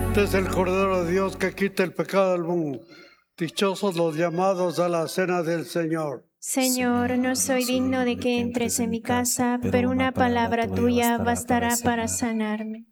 Este es el Cordero de Dios que quita el pecado del mundo. Dichosos los llamados a la cena del Señor. Señor, no soy digno de que entres en mi casa, pero una palabra tuya bastará para sanarme.